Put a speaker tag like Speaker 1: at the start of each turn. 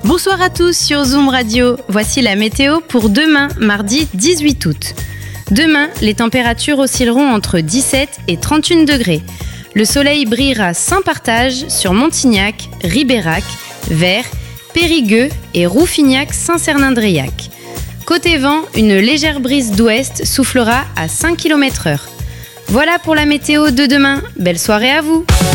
Speaker 1: Bonsoir à tous sur Zoom Radio. Voici la météo pour demain, mardi 18 août. Demain, les températures oscilleront entre 17 et 31 degrés. Le soleil brillera sans partage sur Montignac, Ribérac, Vert, Périgueux et Rouffignac-Saint-Cernin-Dreillac. Côté vent, une légère brise d'ouest soufflera à 5 km/h. Voilà pour la météo de demain. Belle soirée à vous!